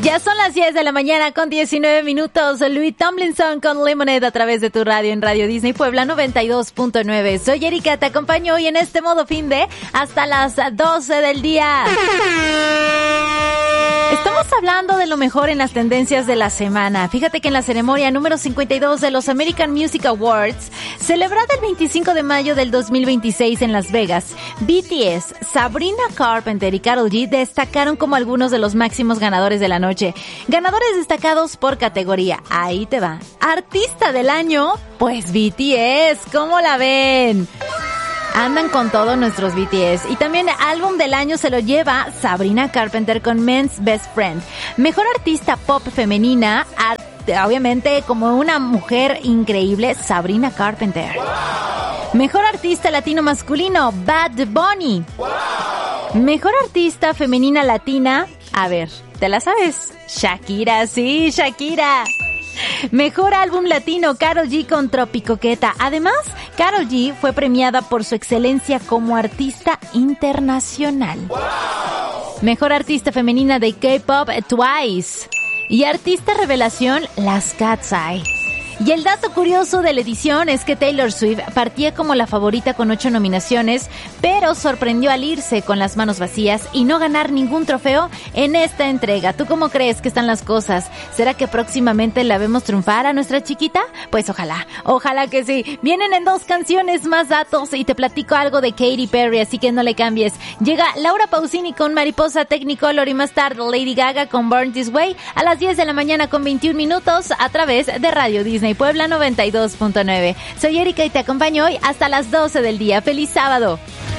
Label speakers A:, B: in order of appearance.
A: Ya son las 10 de la mañana con 19 minutos. Louis Tomlinson con Lemonade a través de tu radio en Radio Disney Puebla 92.9. Soy Erika, te acompaño hoy en este modo fin de hasta las 12 del día. Estamos hablando de lo mejor en las tendencias de la semana. Fíjate que en la ceremonia número 52 de los American Music Awards, celebrada el 25 de mayo del 2026 en Las Vegas, BTS, Sabrina Carpenter y Karol G destacaron como algunos de los máximos ganadores de la noche. Ganadores destacados por categoría. Ahí te va. Artista del año, pues BTS. ¿Cómo la ven? Andan con todos nuestros BTS. Y también álbum del año se lo lleva Sabrina Carpenter con Men's Best Friend. Mejor artista pop femenina, obviamente como una mujer increíble, Sabrina Carpenter. Mejor artista latino masculino, Bad Bunny. Mejor artista femenina latina, a ver, ¿te la sabes? Shakira, sí, Shakira. Mejor álbum latino, Karol G con Tropicoqueta. Además, Karol G fue premiada por su excelencia como artista internacional. Mejor artista femenina de K-pop, Twice. Y artista revelación, Las Cat's Eye. Y el dato curioso de la edición es que Taylor Swift partía como la favorita con 8 nominaciones, pero sorprendió al irse con las manos vacías y no ganar ningún trofeo en esta entrega. ¿Tú cómo crees que están las cosas? ¿Será que próximamente la vemos triunfar a nuestra chiquita? Pues ojalá que sí. Vienen en 2 canciones más datos y te platico algo de Katy Perry, así que no le cambies. Llega Laura Pausini con Mariposa Technicolor y más tarde Lady Gaga con Born This Way a las 10 de la mañana con 21 minutos a través de Radio Disney Puebla 92.9. Soy Erika y te acompaño hoy hasta las 12 del día. ¡Feliz sábado!